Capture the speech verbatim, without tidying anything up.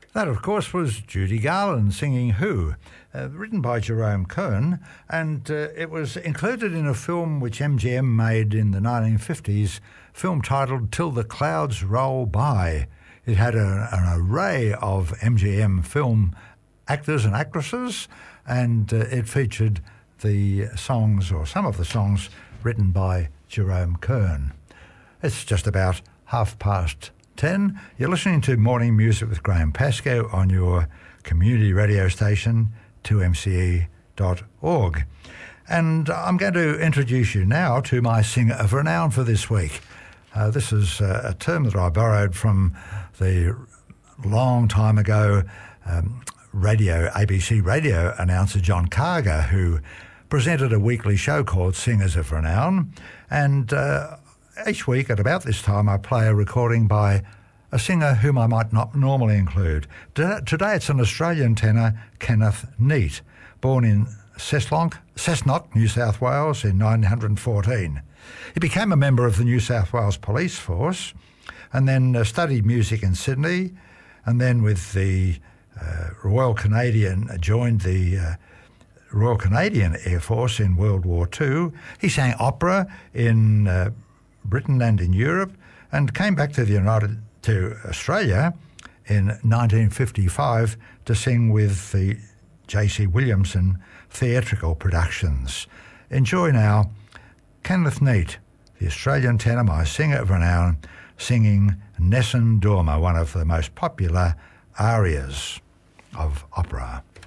That, of course, was Judy Garland singing Who, uh, written by Jerome Kern, and uh, it was included in a film which M G M made in the nineteen fifties, film titled Till the Clouds Roll By. It had a, an array of M G M film actors and actresses, and uh, it featured the songs, or some of the songs, written by Jerome Kern. It's just about half past ten. You're listening to Morning Music with Graham Pascoe on your community radio station, two M C E dot org. And I'm going to introduce you now to my singer of renown for this week. Uh, this is uh, a term that I borrowed from the long time ago um, radio, A B C radio announcer John Carger, who presented a weekly show called Singers of Renown. And uh, each week at about this time I play a recording by a singer whom I might not normally include. Today it's an Australian tenor, Kenneth Neate, born in Cessnock, Cessnock, New South Wales in nineteen fourteen. He became a member of the New South Wales Police Force and then uh, studied music in Sydney, and then with the uh, Royal Canadian, uh, joined the uh, Royal Canadian Air Force in World War Two. He sang opera in uh, Britain and in Europe, and came back to the United to Australia in nineteen fifty-five to sing with the J C Williamson theatrical productions. Enjoy now Kenneth Neate, the Australian tenor, my singer of renown, singing Nessun Dorma, one of the most popular arias of opera.